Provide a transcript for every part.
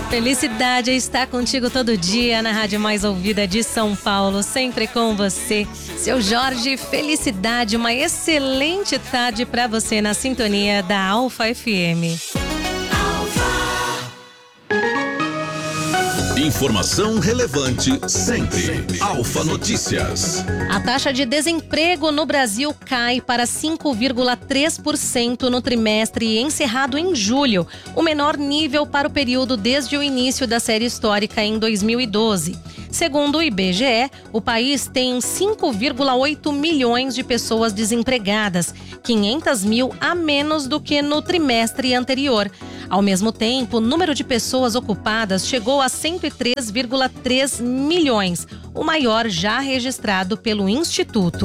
Felicidade é estar contigo todo dia na rádio mais ouvida de São Paulo, sempre com você. Seu Jorge, felicidade, uma excelente tarde para você na sintonia da Alfa FM. Informação relevante sempre. Alfa Notícias. A taxa de desemprego no Brasil cai para 5,3% no trimestre encerrado em julho, o menor nível para o período desde o início da série histórica em 2012. Segundo o IBGE, o país tem 5,8 milhões de pessoas desempregadas, 500 mil a menos do que no trimestre anterior. Ao mesmo tempo, o número de pessoas ocupadas chegou a 103,3 milhões, o maior já registrado pelo Instituto.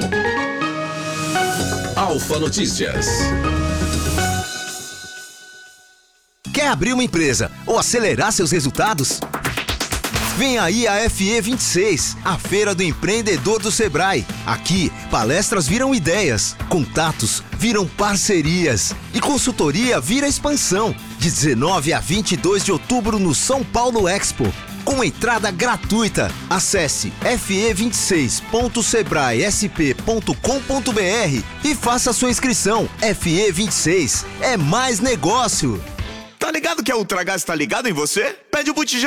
Alfa Notícias. Quer abrir uma empresa ou acelerar seus resultados? Vem aí a FE26, a Feira do Empreendedor do Sebrae. Aqui, palestras viram ideias, contatos viram parcerias e consultoria vira expansão. De 19 a 22 de outubro no São Paulo Expo. Com entrada gratuita. Acesse fe26.sebraesp.com.br e faça sua inscrição. FE26 é mais negócio. Tá ligado que a Ultragás tá ligado em você? Pede o botijão